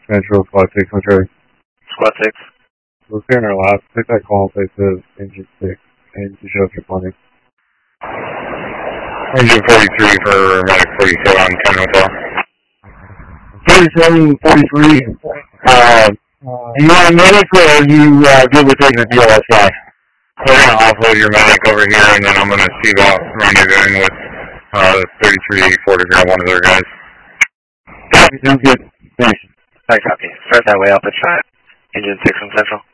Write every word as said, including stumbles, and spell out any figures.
Central, Squad six, on Charlie. Squad six. We're clearing our last. Take that call and say to Engine six, and you show us your funding. Engine forty-three for Medic forty-four on ten hotel. forty-seven, forty-three. Uh, you want a medic or are you uh, good with taking the D L S guy? We're going to offload your medic over here, and then I'm going to see about rendezvousing with uh, thirty-three four to grab one of their guys. Copy, sounds good. Thanks. Alright, copy. Start that way, I'll pitch five. Engine six on Central.